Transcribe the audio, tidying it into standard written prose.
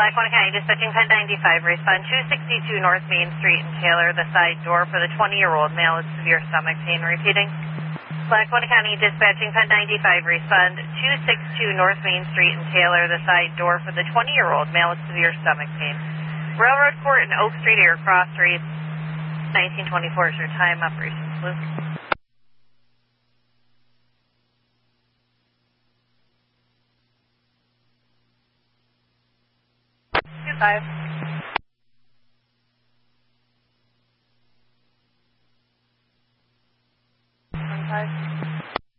Lackawanna County dispatching 1095, respond 262 North Main Street in Taylor, the side door for the 20-year-old male with severe stomach pain. Repeating. Lackawanna County dispatching 1095, respond 262 North Main Street in Taylor, the side door for the 20-year-old male with severe stomach pain. Railroad Court and Oak Street Air Cross Street, 1924 is your time. Operations Blue. 25.